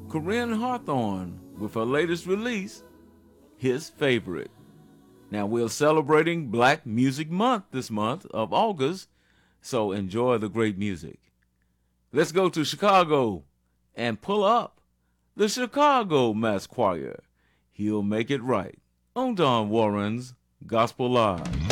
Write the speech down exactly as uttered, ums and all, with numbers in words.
Corinne Hawthorne with her latest release, His Favorite. Now, we're celebrating Black Music Month this month of August, so enjoy the great music. Let's go to Chicago and pull up the Chicago Mass Choir. He'll Make It Right on Don Warren's Gospel Live.